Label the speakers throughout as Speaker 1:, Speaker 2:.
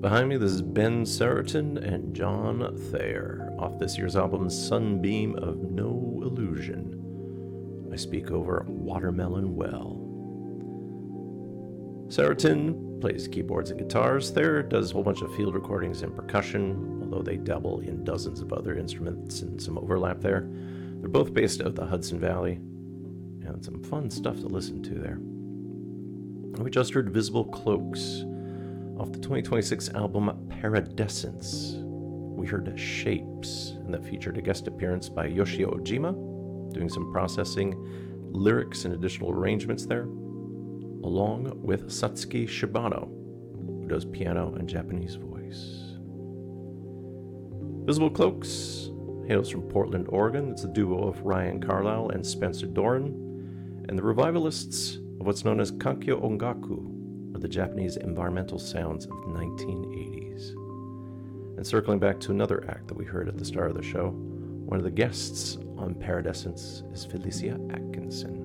Speaker 1: Behind me, this is Ben Saratin and John Thayer off this year's album Sunbeam of No Illusion. I speak over Watermelon Well. Saratin plays keyboards and guitars. Thayer does a whole bunch of field recordings and percussion, although they dabble in dozens of other instruments and some overlap there. They're both based out of the Hudson Valley, and some fun stuff to listen to there. We just heard Visible Cloaks off the 2026 album Paradescence. We heard Shapes, and that featured a guest appearance by Yoshio Ojima, doing some processing, lyrics, and additional arrangements there, along with Satsuki Shibano, who does piano and Japanese voice. Visible Cloaks hails from Portland, Oregon. It's a duo of Ryan Carlisle and Spencer Doran, and the revivalists of what's known as Kankyo Ongaku, or the Japanese environmental sounds of the 1980s. And circling back to another act that we heard at the start of the show, one of the guests on Paradescence is Felicia Atkinson.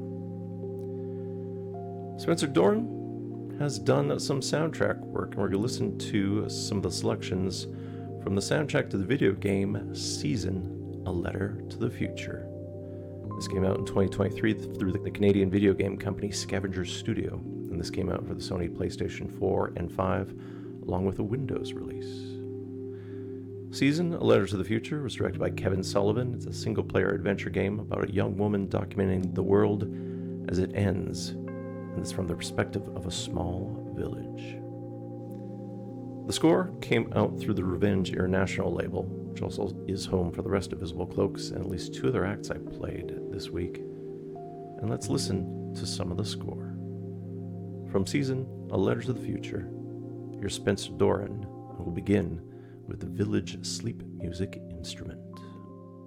Speaker 1: Spencer Doran has done some soundtrack work, and we're going to listen to some of the selections from the soundtrack to the video game Season, A Letter to the Future. This came out in 2023 through the Canadian video game company Scavenger Studio, and this came out for the Sony PlayStation 4 and 5, along with a Windows release. Season, A Letter to the Future was directed by Kevin Sullivan. It's a single-player adventure game about a young woman documenting the world as it ends, and it's from the perspective of a small village. The score came out through the Revenge International label, which also is home for the rest of Visible Cloaks and at least two other acts I played this week. And let's listen to some of the score. From Season, A Letter to the Future, here's Spencer Doran, and we'll begin with the village sleep music instrument.